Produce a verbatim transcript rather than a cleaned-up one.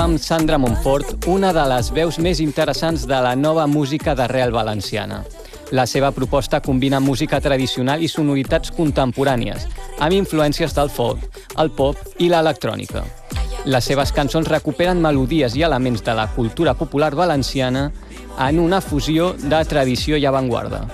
amb Sandra Montfort, una de les veus més interessants de la nova música d'arrel valenciana. La seva proposta combina música tradicional i sonoritats contemporànies, amb influències del folk, el pop i l'electrònica. Les seves cançons recuperen melodies i elements de la cultura popular valenciana en una fusió de tradició i avantguarda.